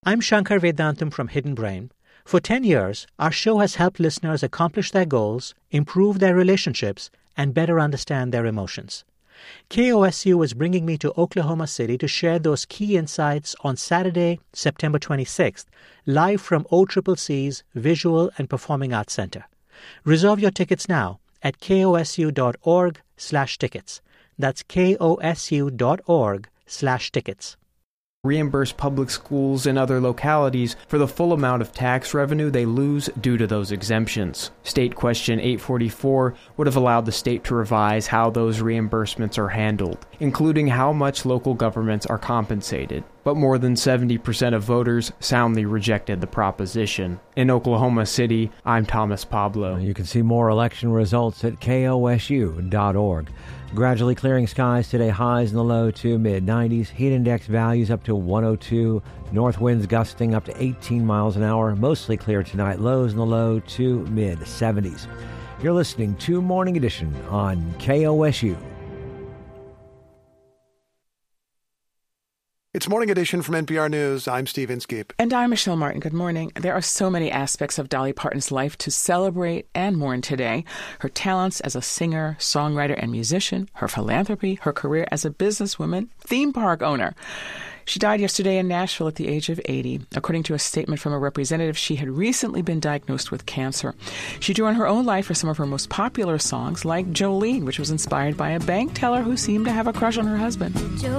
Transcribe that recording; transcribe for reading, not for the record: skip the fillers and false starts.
I'm Shankar Vedantam from Hidden Brain. For 10 years, our show has helped listeners accomplish their goals, improve their relationships, and better understand their emotions. KOSU is bringing me to Oklahoma City to share those key insights on Saturday, September 26th, live from OCCC's Visual and Performing Arts Center. Reserve your tickets now at kosu.org/tickets. That's kosu.org/tickets. Reimburse public schools and other localities for the full amount of tax revenue they lose due to those exemptions. State Question 844 would have allowed the state to revise how those reimbursements are handled, including how much local governments are compensated. But more than 70% of voters soundly rejected the proposition. In Oklahoma City, I'm Thomas Pablo. You can see more election results at kosu.org. Gradually clearing skies today, highs in the low to mid-90s. Heat index values up to 102. North winds gusting up to 18 miles an hour. Mostly clear tonight, lows in the low to mid-70s. You're listening to Morning Edition on KOSU. It's Morning Edition from NPR News. I'm Steve Inskeep. And I'm Michelle Martin. Good morning. There are so many aspects of Dolly Parton's life to celebrate and mourn today. Her talents as a singer, songwriter, and musician, her philanthropy, her career as a businesswoman, theme park owner. She died yesterday in Nashville at the age of 80. According to a statement from a representative, she had recently been diagnosed with cancer. She drew on her own life for some of her most popular songs, like Jolene, which was inspired by a bank teller who seemed to have a crush on her husband.